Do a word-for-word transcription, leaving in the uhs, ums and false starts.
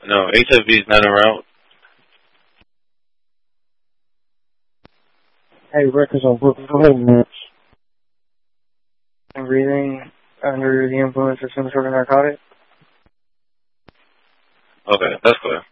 No, H I V is not around. Hey, records on Brooklyn. Go ahead, man. I'm breathing under the influence of some sort of narcotic. Okay, that's clear.